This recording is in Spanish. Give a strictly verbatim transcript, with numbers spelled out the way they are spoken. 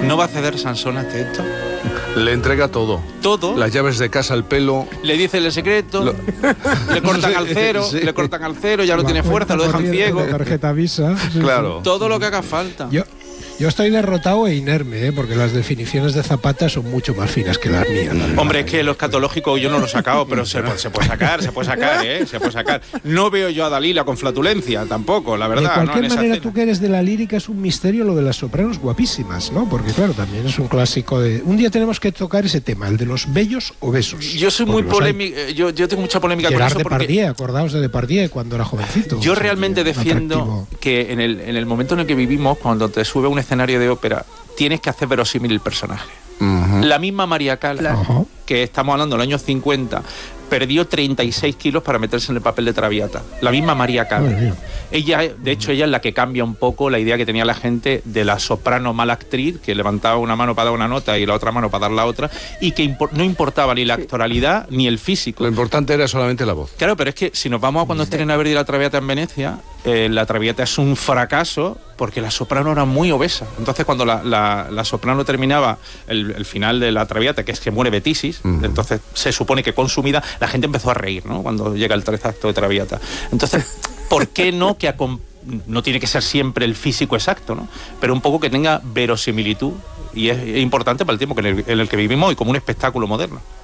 ¿No va a ceder Sansón ante esto? Le entrega todo. Todo. Las llaves de casa, el pelo. Le dicen el secreto, Lo... le cortan al cero, sí. le cortan al cero, ya no tiene fuerza, lo dejan ciego. La tarjeta Visa. Sí, claro. Sí. Todo lo que haga falta. Yo, yo estoy derrotado e inerme, ¿eh? Porque las definiciones de Zapata son mucho más finas que las mías. La Hombre, es que lo escatológico yo no lo he sacado, pero se, se puede sacar, se puede sacar, ¿eh? Se puede sacar. No veo yo a Dalila con flatulencia, tampoco, la verdad. De cualquier ¿no? manera, escena. tú que eres de la lírica, es un misterio lo de las sopranos guapísimas, ¿no? Porque claro, también es un clásico de... Un día tenemos que tocar ese tema, el de los bellos obesos. Yo soy muy polémico, yo, yo tengo mucha polémica Gerard con eso porque... Depardieu, acordaos de Depardieu cuando era jovencito. Yo realmente defiendo atractivo. que en el, en el momento en el que vivimos, cuando te sube a un escenario de ópera, tienes que hacer verosímil el personaje. Uh-huh. La misma María Callas, uh-huh. que estamos hablando del año cincuenta, perdió treinta y seis kilos para meterse en el papel de Traviata. La misma María Callas. Uh-huh. Ella, de hecho, ella es la que cambia un poco la idea que tenía la gente de la soprano mala actriz, que levantaba una mano para dar una nota y la otra mano para dar la otra, y que impo- no importaba ni la actoralidad ni el físico. Lo importante era solamente la voz. Claro, pero es que si nos vamos a cuando estrena Verdi la Traviata en Venecia, eh, la Traviata es un fracaso porque la soprano era muy obesa. Entonces, cuando la, la, la soprano terminaba el, el final de la Traviata, que es que muere Betisis, uh-huh. entonces se supone que consumida, la gente empezó a reír, ¿no? Cuando llega el tercer acto de Traviata. Entonces, ¿por qué no que acom- no tiene que ser siempre el físico exacto, ¿no? Pero un poco que tenga verosimilitud, y es, es importante para el tiempo que en, el, en el que vivimos y como un espectáculo moderno.